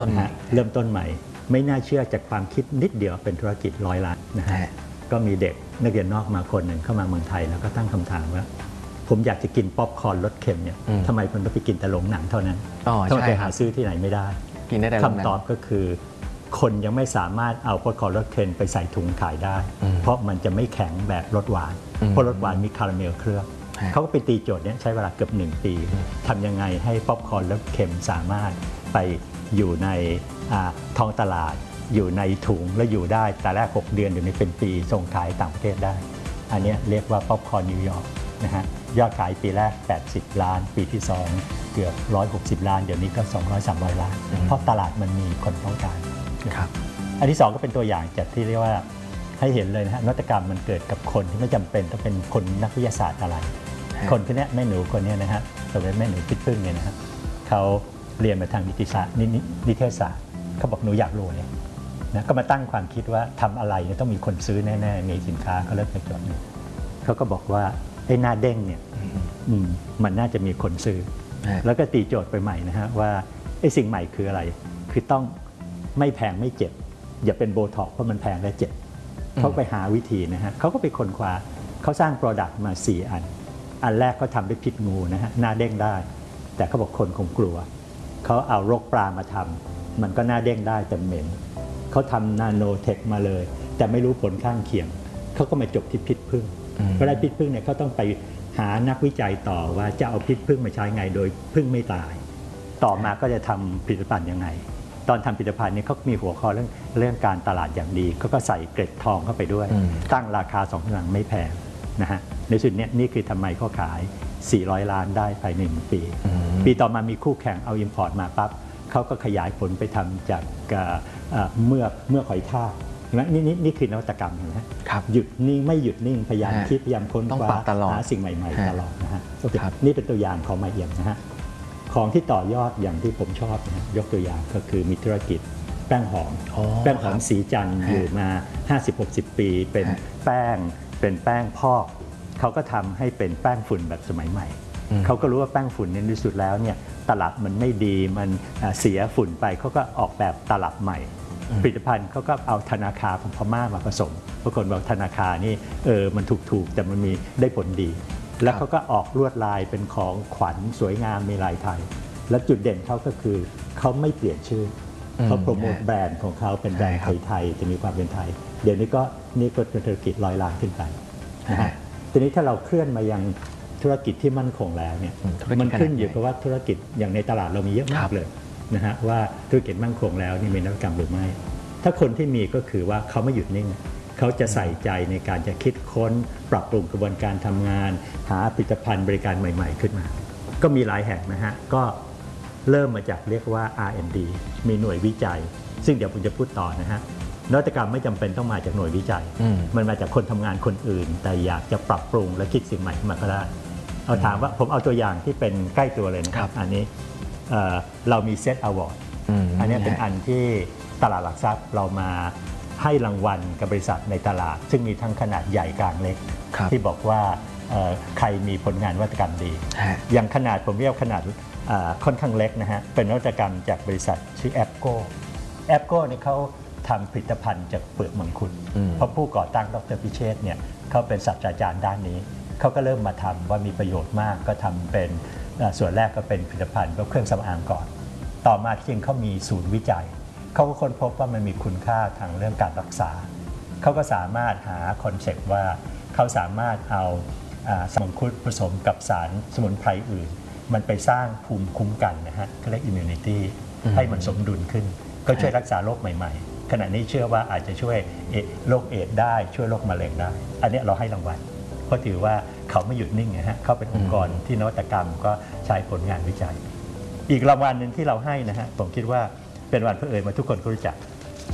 นะฮะเริ่มต้นใหม่ไม่น่าเชื่อจากความคิดนิดเดียวเป็นธุรกิจ100 ล้านนะฮะก็มีเด็กนักเรียนนอกมาคนหนึ่งเข้ามาเมืองไทยแล้วก็ตั้งคำถามว่าผมอยากจะกินป๊อปคอร์นรสเค็มเนี่ยทำไมมันต้องไปกินแต่โรงหนังเท่านั้นทำไมไปหาซื้อที่ไหนไม่ได้คำตอบก็คือคนยังไม่สามารถเอาป๊อปคอร์นรสเค็มไปใส่ถุงขายได้เพราะมันจะไม่แข็งแบบรสหวานเพราะรสหวานมีคาราเมลเคลือบเขาก็ไปตีโจทย์นี้ใช้เวลาเกือบ1 ปีทำยังไงให้ป๊อปคอร์นรสเค็มสามารถไปอยู่ในท้องตลาดอยู่ในถุงและอยู่ได้แต่แรก6 เดือนอยู่ในเป็นปีส่งขายต่างประเทศได้อันนี้เรียกว่าป๊อปคอร์นนิวยอร์กนะฮะยอดขายปีแรก80 ล้านปีที่2เกือบ160 ล้านเดี๋ยวนี้ก็200-300 ล้านเพราะตลาดมันมีคนต้องการครับอันที่2ก็เป็นตัวอย่างจากที่เรียกว่าให้เห็นเลยนะฮะนวัตกรรมมันเกิดกับคนที่ไม่จำเป็นต้องเป็นคนนักวิทยาศาสตร์อะไรคนคนนี้แม่หนูคนนี้นะฮะสมัยแม่หนูพิษพึ่งเนี่ยนะฮะเขาเรียนมาทางนิติศาสตร์นิเทศศาสตร์เขาบอกหนูอยากรู้เนี่ยนะก็มาตั้งความคิดว่าทำอะไรต้องมีคนซื้อแน่ๆมีสินค้าเขาเริ่มไปจดเขาก็บอกว่าไอ้หน้าเด้งเนี่ยมันน่าจะมีคนซื้อแล้วก็ตีโจทย์ไปใหม่นะฮะว่าไอ้สิ่งใหม่คืออะไรคือต้องไม่แพงไม่เจ็บอย่าเป็นโบท็อกเพราะมันแพงและเจ็บเขาไปหาวิธีนะฮะเขาก็ไปค้นคว้าเขาสร้างโปรดักต์มา4 อันแรกเขาทำด้วยพิษงูนะฮะหน้าเด้งได้แต่เขาบอกคนคงกลัวเขาเอารกปลามาทำมันก็หน้าเด้งได้แต่เหม็นเขาทำนาโนเทคมาเลยแต่ไม่รู้ผลข้างเคียงเขาก็มาจบที่พิษผึ้งเพราะได้พิษผึ้งเนี่ยเขาต้องไปหานักวิจัยต่อว่าจะเอาพิษผึ้งมาใช้ไงโดยผึ้งไม่ตายต่อมาก็จะทำผลิตภัณฑ์ยังไงตอนทำผลิตภัณฑ์นี้เขามีหัวข้อเรื่องการตลาดอย่างดีเขาก็ใส่เกล็ดทองเข้าไปด้วยตั้งราคา2 หลังไม่แพงนะฮะในสุดนี้นี่คือทำไมเขาขาย400 ล้านได้ภายใน1 ปีปีต่อมามีคู่แข่งเอาอิมพอร์ตมาปั๊บเขาก็ขยายผลไปทำจากเมื่อหอยทากนี่คือนวัตกรรมนะหยุดนิ่งไม่หยุดนิ่งพยายามคิดพยายามค้นคว้าหาสิ่งใหม่ๆตลอดนะฮะนี่เป็นตัวอย่างของมาเอี่ยมนะฮะของที่ต่อยอดอย่างที่ผมชอบนะยกตัวอย่างก็คือมีธุรกิจแป้งหอมสีจันทร์อยู่มา 50-60 ปีเป็นแป้งพอกเขาก็ทำให้เป็นแป้งฝุ่นแบบสมัยใหม่เขาก็รู้ว่าแป้งฝุ่นในที่สุดแล้วเนี่ยตลับมันไม่ดีมันเสียฝุ่นไปเขาก็ออกแบบตลับใหม่ผลิตภัณฑ์เขาก็เอาธนาคารของพม่ามาผสมปรากฏว่าธนาคารนี่มันถูกแต่มันมีได้ผลดีแล้วเขาก็ออกลวดลายเป็นของขวัญสวยงามมีลายไทยและจุดเด่นเขาก็คือเขาไม่เปลี่ยนชื่อเขาโปรโมทแบรนด์ของเขาเป็นแบรนด์ไทยจะมีความเป็นไทยเดี๋ยวนี้ก็เป็นธุรกิจ100 ล้านขึ้นไปนะฮะทีนี้ถ้าเราเคลื่อนมายังธุรกิจที่มั่นคงแล้วเนี่ยมันขึ้นอยู่กับว่าธุรกิจอย่างในตลาดเรามีเยอะมากเลยนะฮะว่าธุรกิจมั่นคงแล้วนี่มีนวัตกรรมหรือไม่ถ้าคนที่มีก็คือว่าเขาไม่หยุดนิ่งเขาจะใส่ใจในการจะคิดค้นปรับปรุงกระบวนการทำงานหาผลิตภัณฑ์บริการใหม่ๆขึ้นมาก็มีหลายแห่งนะฮะก็เริ่มมาจากเรียกว่า R&D มีหน่วยวิจัยซึ่งเดี๋ยวผมจะพูดต่อนะฮะนวัตกรรมไม่จำเป็นต้องมาจากหน่วยวิจัยมันมาจากคนทำงานคนอื่นแต่อยากจะปรับปรุงและคิดสิ่งใหม่ขึ้นมาก็ได้เอาถามว่าผมเอาตัวอย่างที่เป็นใกล้ตัวเลยนะครับอันนี้เรามีเซตอวอร์ดอันนี้เป็นอันที่ตลาดหลักทรัพย์เรามาให้รางวัลกับบริษัทในตลาดซึ่งมีทั้งขนาดใหญ่กลางเล็กที่บอกว่าใครมีผลงานนวัตกรรมดีอย่างขนาดผมเรียกขนาดค่อนข้างเล็กนะฮะเป็นนวัตกรรมจากบริษัทชื่อแอปโก้เนี่ยเขาทำผลิตภัณฑ์จากเปลือกมังคุดเพราะผู้ก่อตั้งดร.พิเชษฐ์เนี่ยเขาเป็นศาสตราจารย์ด้านนี้เขาก็เริ่มมาทำว่ามีประโยชน์มากก็ทำเป็นส่วนแรกก็เป็นผลิตภัณฑ์เพื่อเครื่องสำอางก่อนต่อมาที่จริงเขามีศูนย์วิจัยเขาก็ค้นพบว่ามันมีคุณค่าทางเรื่องการรักษาเขาก็สามารถหาคอนเซ็ปต์ว่าเขาสามารถเอาสมุนไพรผสมกับสารสมุนไพรอื่นมันไปสร้างภูมิคุ้มกันนะฮะเขาเรียก immunity ให้มันสมดุลขึ้นก็ช่วยรักษาโรคใหม่ๆขณะนี้เชื่อว่าอาจจะช่วยโรคเอดส์ได้ช่วยโรคมะเร็งได้อันนี้เราให้รางวัลเพราะถือว่าเขาไม่หยุดนิ่งนะฮะเขาเป็นองค์กรที่นวัตกรรมก็ใช้ผลงานวิจัยอีกรางวัลหนึ่งที่เราให้นะฮะผมคิดว่าเป็นวันเพื่อเอ่ยมาทุกคนก็รู้จัก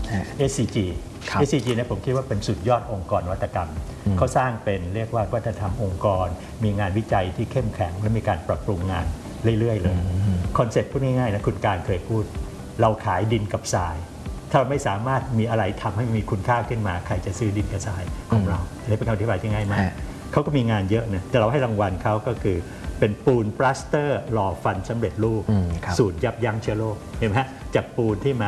SCG เนี่ยผมคิดว่าเป็นสุดยอดองค์กรนวัตกรรมเขาสร้างเป็นเรียกว่าวัฒนธรรมองค์กรมีงานวิจัยที่เข้มแข็งและมีการปรับปรุงงานเรื่อยๆเลยคอนเซ็ปต์พูดง่ายๆนะคุณการเคยพูดเราขายดินกับทรายถ้าเราไม่สามารถมีอะไรทำให้มีคุณค่าขึ้นมาใครจะซื้อดินกับทรายของเราอันนี้เป็นคำอธิบายที่ง่ายมากเขาก็มีงานเยอะนะแต่เราให้รางวัลเขาก็คือเป็นปูนปลาสเตอร์หล่อฟันสำเร็จรูปสูตรยับยั้งเชื้อโรคเห็นไหมฮะจากปูนที่มา